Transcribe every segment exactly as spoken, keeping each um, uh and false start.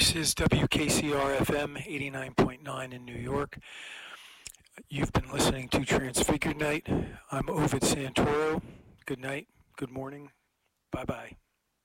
This is W K C R F M eighty-nine point nine in New York. You've been listening to Transfigured Night. I'm Ovid Santoro. Good night, good morning, bye-bye.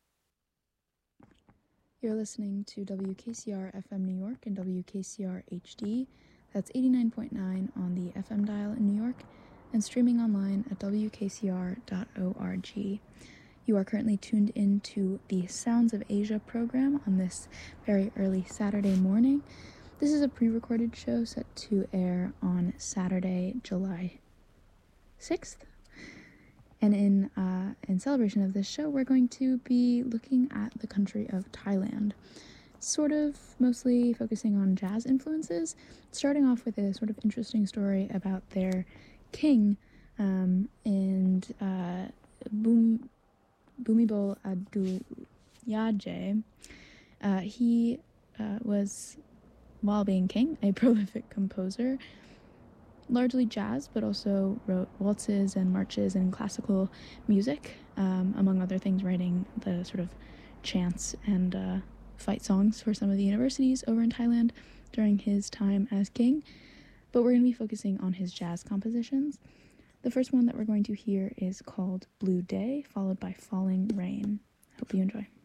You're listening to W K C R F M New York and W K C R H D. That's eighty-nine point nine on the F M dial in New York and streaming online at W K C R dot org. You are currently tuned in to the Sounds of Asia program on this very early Saturday morning. This is a pre-recorded show set to air on Saturday, July sixth. And in uh, in celebration of this show, we're going to be looking at the country of Thailand, sort of mostly focusing on jazz influences, starting off with a sort of interesting story about their king um, and uh, Boom. Bhumibol Adulyadej. Uh, he uh, was, while being king, a prolific composer, largely jazz, but also wrote waltzes and marches and classical music, um, among other things, writing the sort of chants and uh, fight songs for some of the universities over in Thailand during his time as king. But we're going to be focusing on his jazz compositions. The first one that we're going to hear is called Blue Day, followed by Falling Rain. Hope you enjoy.